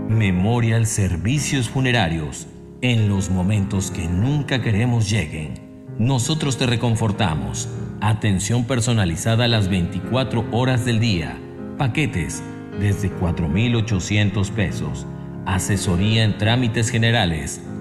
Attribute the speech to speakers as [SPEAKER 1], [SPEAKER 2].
[SPEAKER 1] Memorial Servicios Funerarios. En los momentos que nunca queremos lleguen, nosotros te reconfortamos. Atención personalizada las 24 horas del día. Paquetes desde 4,800 pesos. Asesoría en trámites generales